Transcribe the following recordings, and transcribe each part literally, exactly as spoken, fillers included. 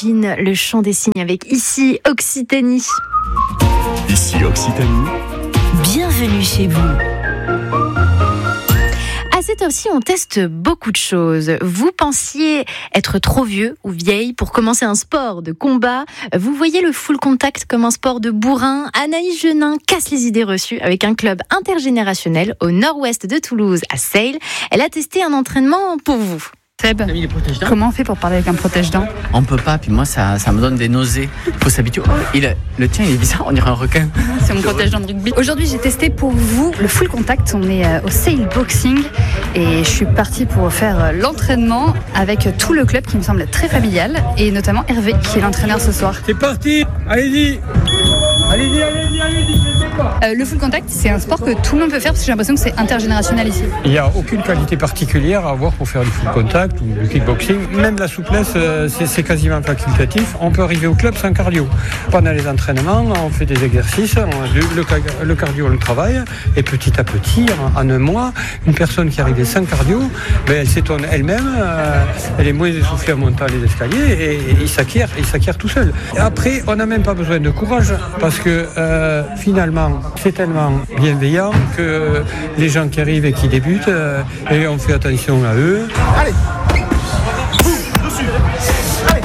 Imagine le chant des signes avec Ici Occitanie. Ici Occitanie. Bienvenue chez vous. À cette heure-ci, on teste beaucoup de choses. Vous pensiez être trop vieux ou vieille pour commencer un sport de combat. Vous voyez le full contact comme un sport de bourrin. Anaïs Genin casse les idées reçues avec un club intergénérationnel au nord-ouest de Toulouse, à Seille. Elle a testé un entraînement pour vous. Seb, comment on fait pour parler avec un protège-dents ? On peut pas, puis moi ça, ça me donne des nausées. Faut s'habituer. Oh, il a, le tien il est bizarre, on dirait un requin. C'est mon protège-dents de rugby. Aujourd'hui j'ai testé pour vous le full contact. On est au Seille Boxing et je suis partie pour faire l'entraînement avec tout le club qui me semble très familial et notamment Hervé qui est l'entraîneur ce soir. C'est parti, allez-y. Allez-y, allez-y, allez-y, euh, Le full contact, c'est un sport que tout le monde peut faire parce que j'ai l'impression que c'est intergénérationnel ici. Il n'y a aucune qualité particulière à avoir pour faire du full contact ou du kickboxing. Même la souplesse, euh, c'est, c'est quasiment facultatif. On peut arriver au club sans cardio. Pendant les entraînements, on fait des exercices, on, le, le, le cardio, on le travaille. Et petit à petit, en, en un mois, une personne qui arrivait sans cardio, ben, elle s'étonne elle-même, euh, elle est moins essoufflée en montant les escaliers et, et il s'acquiert, il s'acquiert tout seul. Et après, on n'a même pas besoin de courage parce que euh, finalement, c'est tellement bienveillant que les gens qui arrivent et qui débutent, euh, et on fait attention à eux. Allez, dessus. Allez,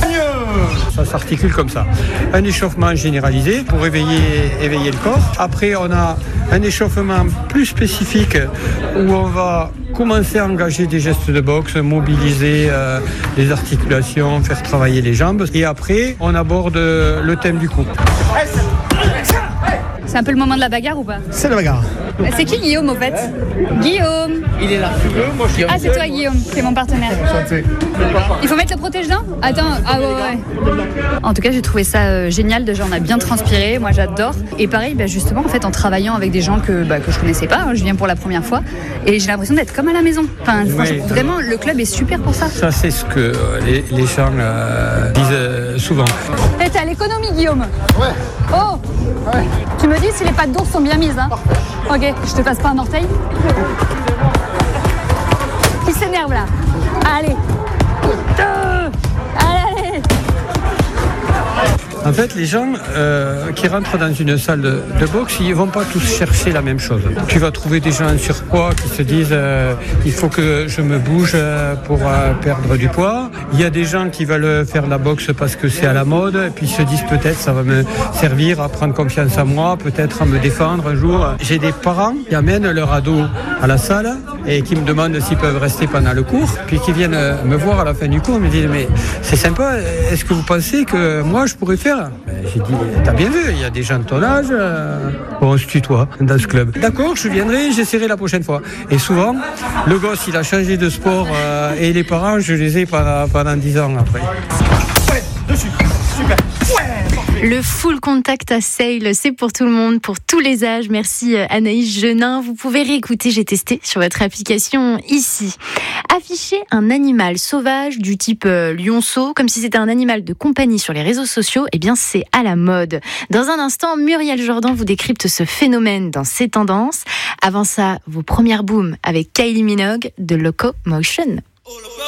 ça s'articule comme ça. Un échauffement généralisé pour éveiller, éveiller le corps. Après, on a un échauffement plus spécifique où on va commencer à engager des gestes de boxe, mobiliser euh, les articulations, faire travailler les jambes. Et après, on aborde le thème du coup. C'est un peu le moment de la bagarre ou pas ? C'est la bagarre. C'est qui Guillaume au fait ? Guillaume. Il est là. Ah c'est toi Guillaume, c'est mon partenaire. Il faut mettre le protège-dents ? Attends, ah ouais ouais. En tout cas j'ai trouvé ça euh, génial, déjà on a bien transpiré, moi j'adore. Et pareil bah, justement en fait en travaillant avec des gens que, bah, que je connaissais pas, hein, je viens pour la première fois et j'ai l'impression d'être comme à la maison. Enfin oui, vraiment le club est super pour ça. Ça c'est ce que les, les gens euh, disent euh, souvent. Et t'es à l'économie Guillaume ? Ouais. Oh ouais. Tu me dis si les pattes d'ours sont bien mises hein ? Ok, je te passe pas un orteil. Qui s'énerve là ? Allez. Euh, allez, allez. En fait, les gens euh, qui rentrent dans une salle de, de boxe, ils ne vont pas tous chercher la même chose. Tu vas trouver des gens en surpoids qui se disent euh, il faut que je me bouge euh, pour euh, perdre du poids. Il y a des gens qui veulent faire la boxe parce que c'est à la mode et puis se disent peut-être ça va me servir à prendre confiance en moi, peut-être à me défendre un jour. J'ai des parents qui amènent leur ado à la salle et qui me demandent s'ils peuvent rester pendant le cours, puis qui viennent me voir à la fin du cours et me disent mais c'est sympa, est-ce que vous pensez que moi je pourrais faire ? J'ai dit, t'as bien vu, il y a des gens de ton âge, euh, on se tutoie dans ce club. D'accord, je viendrai, j'essaierai la prochaine fois. Et souvent, le gosse, il a changé de sport euh, et les parents, je les ai pendant, pendant dix ans après. Ouais, dessus, super. Ouais. Le full contact à Seille, c'est pour tout le monde, pour tous les âges. Merci Anaïs Genin. Vous pouvez réécouter, j'ai testé sur votre application ici. Afficher un animal sauvage du type euh, lionceau, comme si c'était un animal de compagnie sur les réseaux sociaux, eh bien c'est à la mode. Dans un instant, Muriel Jourdan vous décrypte ce phénomène dans ses tendances. Avant ça, vos premières booms avec Kylie Minogue de Locomotion.